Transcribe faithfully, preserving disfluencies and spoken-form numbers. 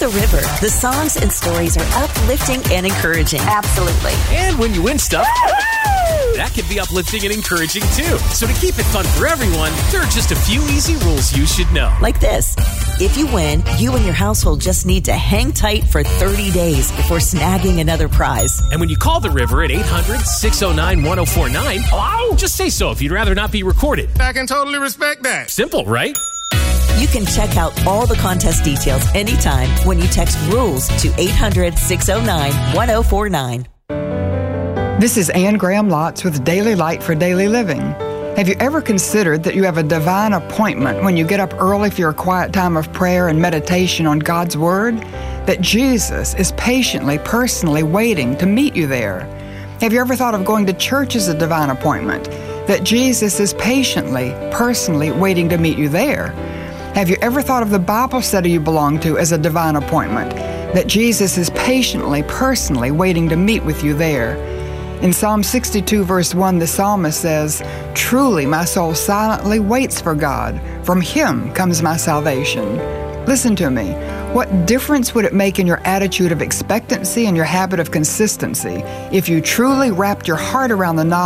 The River, the songs and stories are uplifting and encouraging. Absolutely. And when you win stuff, that can be uplifting and encouraging too. So to keep it fun for everyone, there are just a few easy rules you should know. Like this. If you win, you and your household just need to hang tight for thirty days before snagging another prize. And when you call the River at eight hundred, six oh nine, one oh four nine, hello? Just say so if you'd rather not be recorded. I can totally respect that. Simple, right? You can check out all the contest details anytime when you text RULES to eight hundred, six oh nine, one oh four nine. This is Ann Graham Lotz with Daily Light for Daily Living. Have you ever considered that you have a divine appointment when you get up early for your quiet time of prayer and meditation on God's Word? That Jesus is patiently, personally waiting to meet you there. Have you ever thought of going to church as a divine appointment? That Jesus is patiently, personally waiting to meet you there. Have you ever thought of the Bible study you belong to as a divine appointment? That Jesus is patiently, personally waiting to meet with you there. In Psalm sixty-two, verse one, the psalmist says, "Truly my soul silently waits for God. From Him comes my salvation." Listen to me. What difference would it make in your attitude of expectancy and your habit of consistency if you truly wrapped your heart around the knowledge